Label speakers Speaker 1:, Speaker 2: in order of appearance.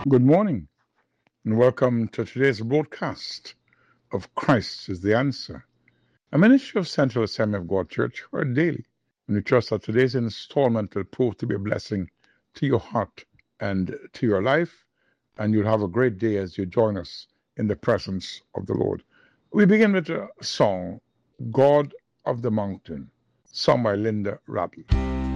Speaker 1: Good morning and welcome to today's broadcast of Christ is the Answer, a ministry of Central Assembly of God Church, heard daily. And we trust that today's installment will prove to be a blessing to your heart and to your life, and you'll have a great day as you join us in the presence of the Lord. We begin with a song, God of the Mountain, sung by Linda Rattle.